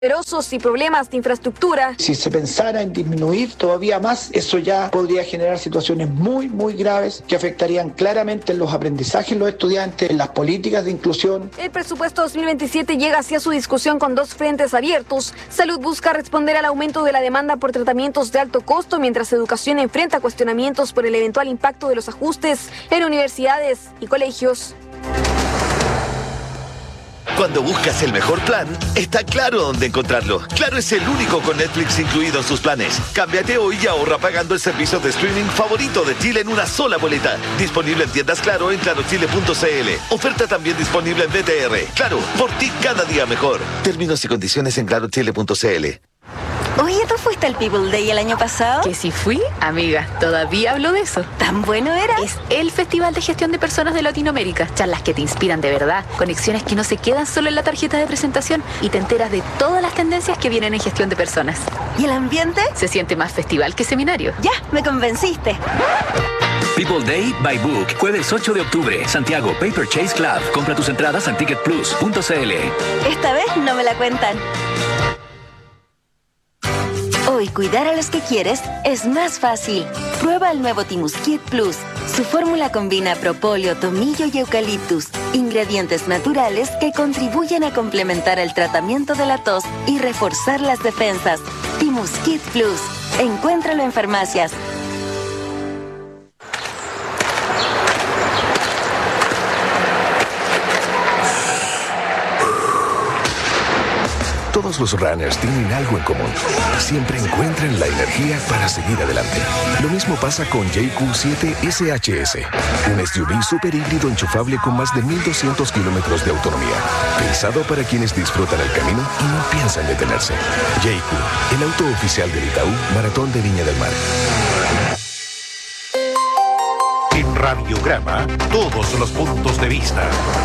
y problemas de infraestructura. Si se pensara en disminuir todavía más, eso ya podría generar situaciones muy graves que afectarían claramente en los aprendizajes de los estudiantes, en las políticas de inclusión. El presupuesto 2027 llega hacia su discusión con dos frentes abiertos. Salud busca responder al aumento de la demanda por tratamientos de alto costo, mientras Educación enfrenta cuestionamientos por el eventual impacto de los ajustes en universidades y colegios. Cuando buscas el mejor plan, está Claro dónde encontrarlo. Claro es el único con Netflix incluido en sus planes. Cámbiate hoy y ahorra pagando el servicio de streaming favorito de Chile en una sola boleta. Disponible en tiendas Claro en clarochile.cl. Oferta también disponible en BTR. Claro, por ti cada día mejor. Términos y condiciones en clarochile.cl. Oye, ¿tú fuiste al People Day el año pasado? ¿Que si fui? Amiga, todavía hablo de eso. ¿Tan bueno era? Es el Festival de Gestión de Personas de Latinoamérica. Charlas que te inspiran de verdad, conexiones que no se quedan solo en la tarjeta de presentación y te enteras de todas las tendencias que vienen en gestión de personas. ¿Y el ambiente? Se siente más festival que seminario. Ya, me convenciste. People Day by Book, jueves 8 de octubre, Santiago Paper Chase Club. Compra tus entradas en ticketplus.cl. Esta vez no me la cuentan. Hoy cuidar a los que quieres es más fácil. Prueba el nuevo Timusquit Plus. Su fórmula combina propóleo, tomillo y eucaliptus, ingredientes naturales que contribuyen a complementar el tratamiento de la tos y reforzar las defensas. Timusquit Plus. Encuéntralo en farmacias. Todos los runners tienen algo en común. Siempre encuentran la energía para seguir adelante. Lo mismo pasa con JQ7 SHS, un SUV super híbrido enchufable con más de 1,200 kilómetros de autonomía. Pensado para quienes disfrutan el camino y no piensan detenerse. JQ, el auto oficial del Itaú Maratón de Viña del Mar. En Radiograma, todos los puntos de vista.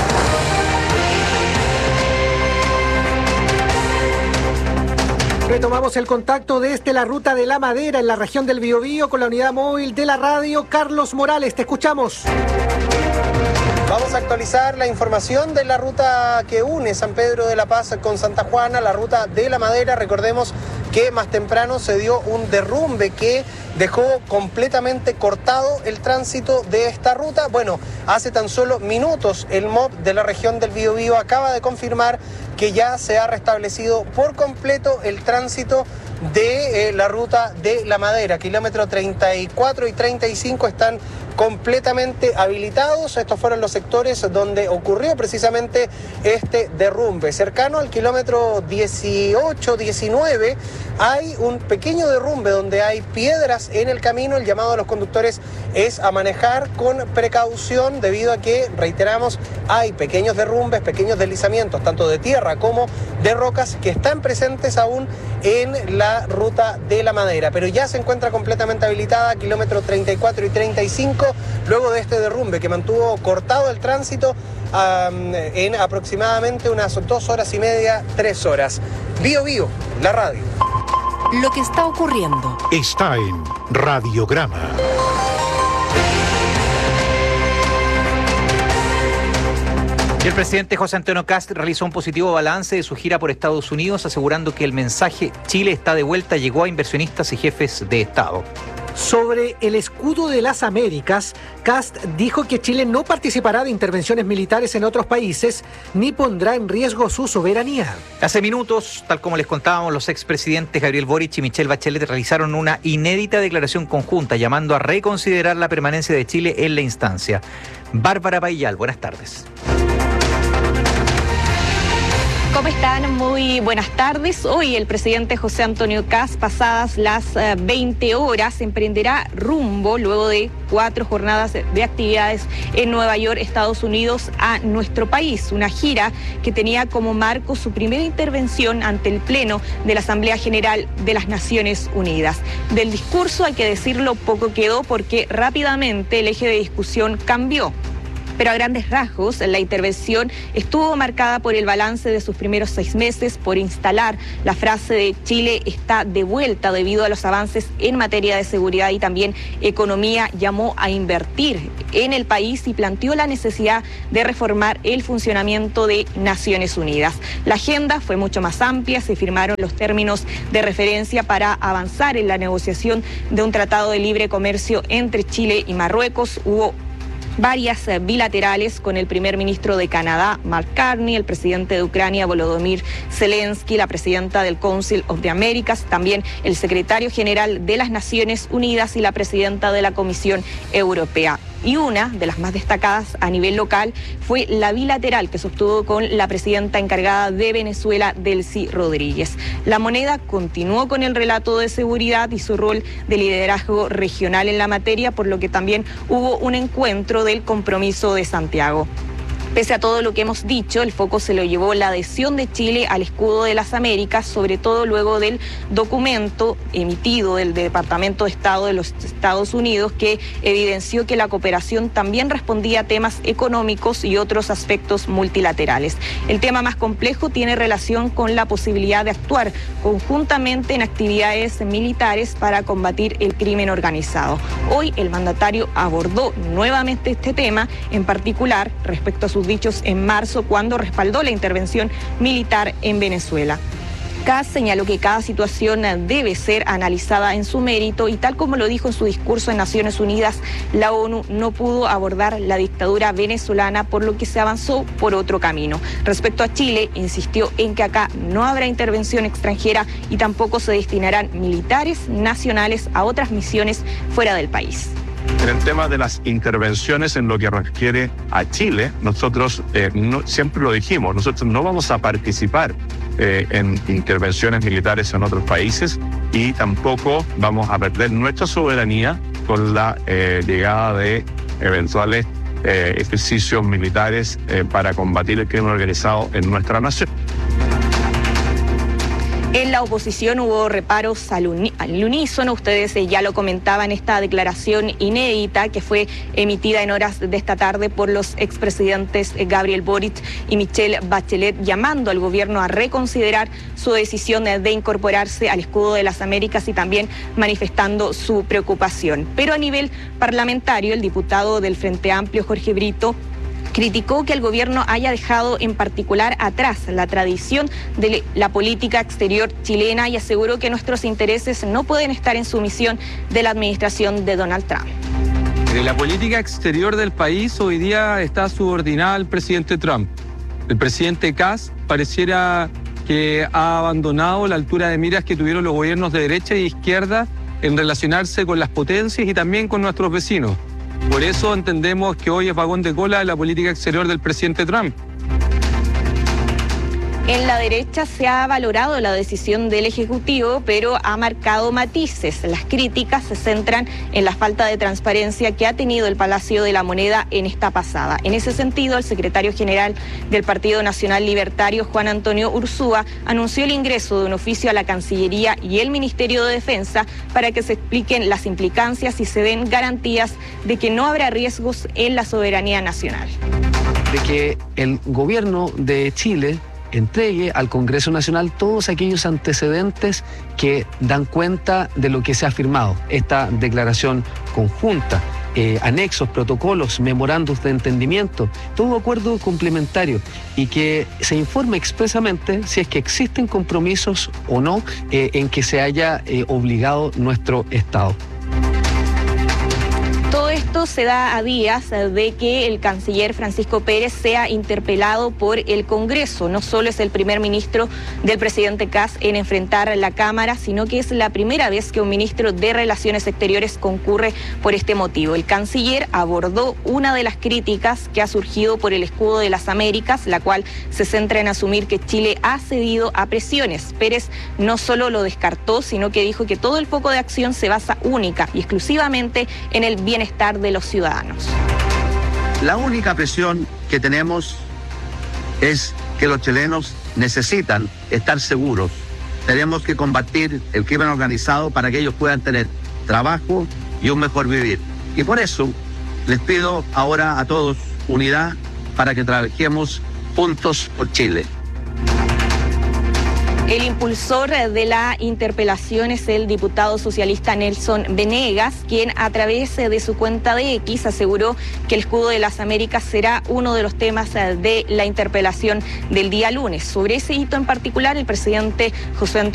Retomamos el contacto desde la ruta de La Madera en la región del Biobío con la unidad móvil de la radio. Carlos Morales, te escuchamos. Vamos a actualizar la información de la ruta que une San Pedro de la Paz con Santa Juana, la ruta de La Madera. Recordemos que más temprano se dio un derrumbe que dejó completamente cortado el tránsito de esta ruta. Bueno, hace tan solo minutos el MOP de la región del Biobío acaba de confirmar que ya se ha restablecido por completo el tránsito de la ruta de La Madera. Kilómetro 34 y 35 están completamente habilitados. Estos fueron los sectores donde ocurrió precisamente este derrumbe. Cercano al kilómetro 18, 19 hay un pequeño derrumbe donde hay piedras en el camino. El llamado a los conductores es a manejar con precaución debido a que, reiteramos, hay pequeños derrumbes, pequeños deslizamientos, tanto de tierra como de rocas que están presentes aún en la ruta de La Madera, pero ya se encuentra completamente habilitada, kilómetro 34 y 35, luego de este derrumbe que mantuvo cortado el tránsito en aproximadamente unas 2 horas y media, 3 horas. Biobío, la radio. Lo que está ocurriendo está en Radiograma. El presidente José Antonio Kast realizó un positivo balance de su gira por Estados Unidos, asegurando que el mensaje "Chile está de vuelta" llegó a inversionistas y jefes de Estado. Sobre el escudo de las Américas, Kast dijo que Chile no participará de intervenciones militares en otros países ni pondrá en riesgo su soberanía. Hace minutos, tal como les contábamos, los expresidentes Gabriel Boric y Michelle Bachelet realizaron una inédita declaración conjunta llamando a reconsiderar la permanencia de Chile en la instancia. Bárbara Paillal, buenas tardes. ¿Cómo están? Muy buenas tardes. Hoy el presidente José Antonio Kast, pasadas las 20 horas, emprenderá rumbo, luego de 4 jornadas de actividades en Nueva York, Estados Unidos, a nuestro país. Una gira que tenía como marco su primera intervención ante el Pleno de la Asamblea General de las Naciones Unidas. Del discurso, hay que decirlo, poco quedó porque rápidamente el eje de discusión cambió. Pero a grandes rasgos, la intervención estuvo marcada por el balance de sus primeros 6 meses, por instalar la frase de Chile está de vuelta debido a los avances en materia de seguridad y también economía. Llamó a invertir en el país y planteó la necesidad de reformar el funcionamiento de Naciones Unidas. La agenda fue mucho más amplia, se firmaron los términos de referencia para avanzar en la negociación de un tratado de libre comercio entre Chile y Marruecos. Hubo varias bilaterales con el primer ministro de Canadá, Mark Carney, el presidente de Ucrania, Volodymyr Zelensky, la presidenta del Council of the Americas, también el secretario general de las Naciones Unidas y la presidenta de la Comisión Europea. Y una de las más destacadas a nivel local fue la bilateral que sostuvo con la presidenta encargada de Venezuela, Delcy Rodríguez. La moneda continuó con el relato de seguridad y su rol de liderazgo regional en la materia, por lo que también hubo un encuentro del Compromiso de Santiago. Pese a todo lo que hemos dicho, el foco se lo llevó la adhesión de Chile al escudo de las Américas, sobre todo luego del documento emitido del Departamento de Estado de los Estados Unidos que evidenció que la cooperación también respondía a temas económicos y otros aspectos multilaterales. El tema más complejo tiene relación con la posibilidad de actuar conjuntamente en actividades militares para combatir el crimen organizado. Hoy el mandatario abordó nuevamente este tema, en particular respecto a sus dichos en marzo cuando respaldó la intervención militar en Venezuela. Kass señaló que cada situación debe ser analizada en su mérito y tal como lo dijo en su discurso en Naciones Unidas, la ONU no pudo abordar la dictadura venezolana, por lo que se avanzó por otro camino. Respecto a Chile, insistió en que acá no habrá intervención extranjera y tampoco se destinarán militares nacionales a otras misiones fuera del país. En el tema de las intervenciones en lo que refiere a Chile, nosotros siempre lo dijimos, nosotros no vamos a participar en intervenciones militares en otros países y tampoco vamos a perder nuestra soberanía con la llegada de eventuales ejercicios militares para combatir el crimen organizado en nuestra nación. En la oposición hubo reparos al unísono, ustedes ya lo comentaban, esta declaración inédita que fue emitida en horas de esta tarde por los expresidentes Gabriel Boric y Michelle Bachelet, llamando al gobierno a reconsiderar su decisión de incorporarse al escudo de las Américas y también manifestando su preocupación. Pero a nivel parlamentario, el diputado del Frente Amplio, Jorge Brito, criticó que el gobierno haya dejado en particular atrás la tradición de la política exterior chilena y aseguró que nuestros intereses no pueden estar en sumisión de la administración de Donald Trump. La política exterior del país hoy día está subordinada al presidente Trump. El presidente Kass pareciera que ha abandonado la altura de miras que tuvieron los gobiernos de derecha e izquierda en relacionarse con las potencias y también con nuestros vecinos. Por eso entendemos que hoy es vagón de cola de la política exterior del presidente Trump. En la derecha se ha valorado la decisión del Ejecutivo, pero ha marcado matices. Las críticas se centran en la falta de transparencia que ha tenido el Palacio de la Moneda en esta pasada. En ese sentido, el secretario general del Partido Nacional Libertario, Juan Antonio Ursúa, anunció el ingreso de un oficio a la Cancillería y el Ministerio de Defensa para que se expliquen las implicancias y se den garantías de que no habrá riesgos en la soberanía nacional. De que el gobierno de Chile entregue al Congreso Nacional todos aquellos antecedentes que dan cuenta de lo que se ha firmado. Esta declaración conjunta, anexos, protocolos, memorandos de entendimiento, todo acuerdo complementario y que se informe expresamente si es que existen compromisos o no en que se haya obligado nuestro Estado. Todo esto se da a días de que el canciller Francisco Pérez sea interpelado por el Congreso. No solo es el primer ministro del presidente Kass en enfrentar la Cámara, sino que es la primera vez que un ministro de Relaciones Exteriores concurre por este motivo. El canciller abordó una de las críticas que ha surgido por el escudo de las Américas, la cual se centra en asumir que Chile ha cedido a presiones. Pérez no solo lo descartó, sino que dijo que todo el foco de acción se basa única y exclusivamente en el bienestar de los ciudadanos. La única presión que tenemos es que los chilenos necesitan estar seguros. Tenemos que combatir el crimen organizado para que ellos puedan tener trabajo y un mejor vivir. Y por eso les pido ahora a todos unidad para que trabajemos juntos por Chile. El impulsor de la interpelación es el diputado socialista Nelson Venegas, quien a través de su cuenta de X aseguró que el escudo de las Américas será uno de los temas de la interpelación del día lunes. Sobre ese hito en particular, el presidente José Antonio